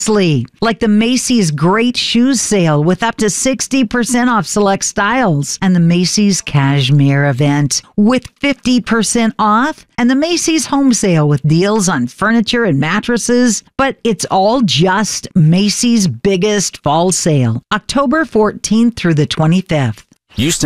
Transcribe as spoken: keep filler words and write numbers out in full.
like the Macy's Great Shoes Sale with up to sixty percent off select styles, and the Macy's Cashmere event with fifty percent off, and the Macy's Home Sale with deals on furniture and mattresses. But it's all just Macy's biggest fall sale, October fourteenth through the twenty-fifth. Houston.